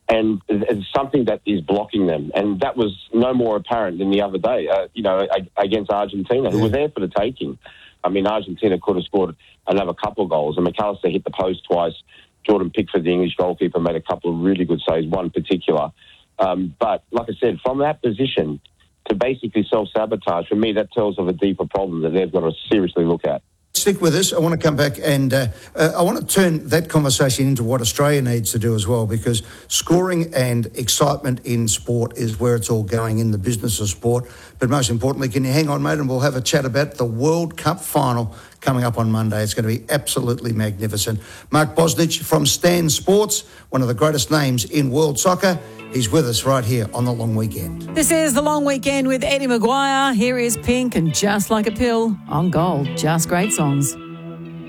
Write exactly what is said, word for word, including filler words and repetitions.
And it's something that is blocking them. And that was no more apparent than the other day, uh, you know, against Argentina, who yeah. was there for the taking. I mean, Argentina could have scored another couple of goals. And McAllister hit the post twice. Jordan Pickford, the English goalkeeper, made a couple of really good saves, one in particular. Um, but, like I said, from that position to basically self-sabotage, for me, that tells of a deeper problem that they've got to seriously look at. Stick with us. I want to come back and uh, uh, I want to turn that conversation into what Australia needs to do as well, because scoring and excitement in sport is where it's all going, in the business of sport. But most importantly, can you hang on, mate, and we'll have a chat about the World Cup final coming up on Monday. It's going to be absolutely magnificent. Mark Bosnich from Stan Sports, one of the greatest names in world soccer. He's with us right here on The Long Weekend. This is The Long Weekend with Eddie Maguire. Here is Pink and Just Like a Pill on Gold. Just great songs.